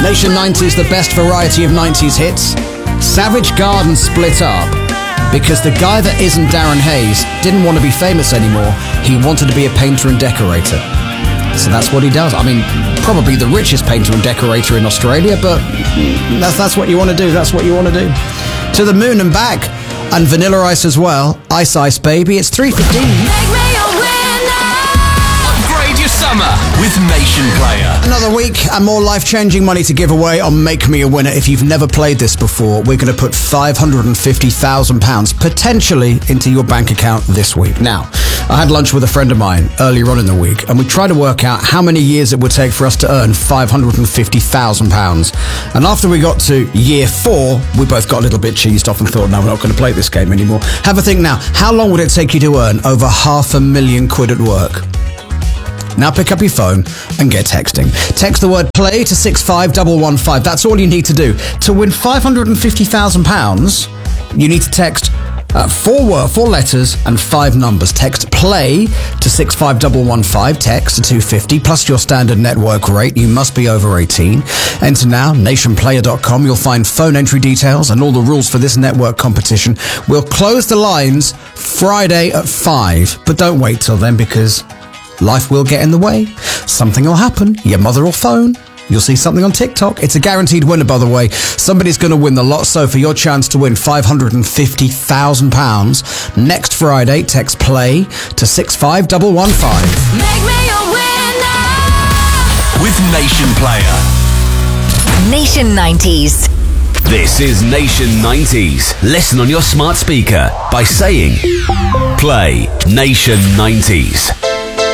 Nation 90s, the best variety of 90s hits. Savage Garden split up because the guy that isn't Darren Hayes didn't want to be famous anymore. He wanted to be a painter and decorator. So that's what he does. I mean, probably the richest painter and decorator in Australia, but that's what you want to do. That's what you want to do. To the moon and back. And Vanilla Ice as well. Ice Ice Baby. It's 3:15. Summer with Nation Player. Another week and more life-changing money to give away on Make Me a Winner. If you've never played this before, we're going to put £550,000 potentially into your bank account this week. Now, I had lunch with a friend of mine earlier on in the week, and we tried to work out how many years it would take for us to earn £550,000. And after we got to year 4, we both got a little bit cheesed off and thought, no, we're not going to play this game anymore. Have a think now. How long would it take you to earn over £500,000 at work? Now pick up your phone and get texting. Text the word play to 65115. That's all you need to do. To win £550,000, you need to text 4 letters and 5 numbers. Text play to 65115. Text to 250 plus your standard network rate. You must be over 18. Enter now, nationplayer.com. You'll find phone entry details and all the rules for this network competition. We'll close the lines Friday at 5. But don't wait till then because life will get in the way. Something will happen. Your mother will phone. You'll see something on TikTok. It's a guaranteed winner, by the way. Somebody's going to win the lot. So for your chance to win £550,000 next Friday, text play to 65115. Make me a winner with Nation Player. Nation 90s. This is Nation 90s. Listen on your smart speaker by saying play Nation 90s.